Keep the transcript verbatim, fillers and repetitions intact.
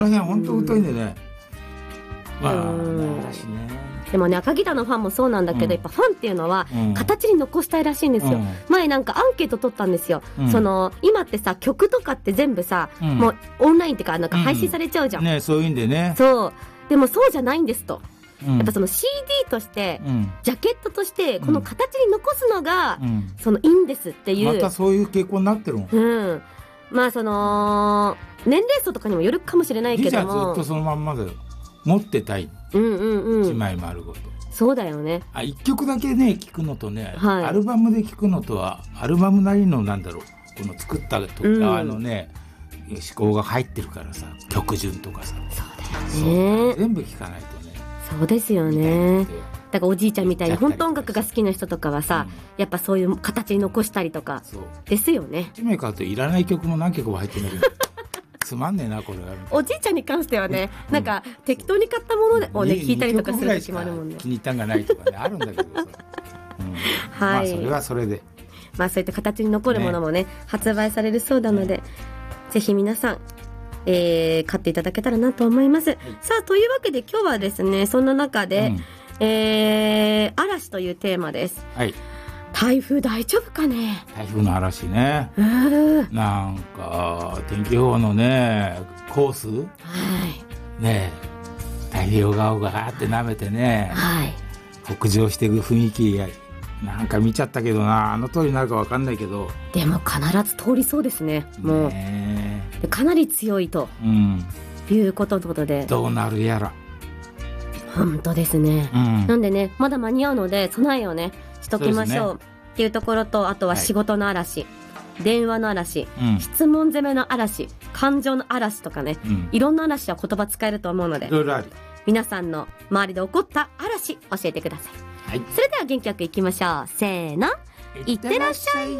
この辺本当疎いんでね。まあ、 うん嵐ね。 でもね、赤ギターのファンもそうなんだけど、 うんやっぱファンっていうのはうん形に残したいらしいんですよ、 うん前なんかアンケート取ったんですよ、 うんその今ってさ曲とかって全部さ、 うんもうオンラインっていうかなんか配信されちゃうじゃん、 ね、そういうんでね。 そうでもそうじゃないんですと、 うんやっぱその シーディー として、 うんジャケットとしてこの形に残すのが、 うんそのいいんですっていう、 またそういう傾向になってるもん。 うんまあその年齢層とかにもよるかもしれないけじゃども、 あずっとそのまんまだよ。持ってたい。 うんうんう一ん枚丸ごと。 そうだよね。 あ、一曲だけね聞くのとね、 はいアルバムで聞くのとはアルバムなりのなんだろう、この作ったとうん側のね、思考が入ってるからさ、曲順とかさ、 そうだよね。 全部聞かないとね。 そうですよね。 でだからおじいちゃんみたいにやったりとか本当音楽が好きな人とかはさ、やっぱそういう形に残したりとかそう。 ですよね。 一枚買うといらない曲も何曲も入ってるんだけど、つまんねえなこれは。 おじいちゃんに関してはね、 うんなんか適当に買ったものをね、 に聞いたりとかするに時もあるもんね気。に入ったんがないとかねあるんだけどさ、うんまあそれはそれで。 まあそういった形に残るものもね、発売されるそうなので、ぜひ皆さん、えー買っていただけたらなと思います。さあ、というわけで今日はですね、そんな中で、 うんえー嵐というテーマです。 はい。 台風大丈夫かね。 台風の嵐ね。 うーんなんか天気予報のねコースはいね太平洋側をガーって舐めてねはい北上していく雰囲気なんか見ちゃったけどな、あの通りになるか分かんないけどでも必ず通りそうですね。もう、 ねでかなり強いとうんいうことということで、 どうなるやら。 本当ですね。 うんなんでね、まだ間に合うので備えをねしときましょうそうっていうところと、あとは仕事の嵐、電話の嵐、 うん質問攻めの嵐、感情の嵐とかね、 うんいろんな嵐は言葉使えると思うのでい、ろいろある。 皆さんの周りで起こった嵐教えてください。 はい。 それでは元気よくいきましょう。せーの、いってらっしゃい。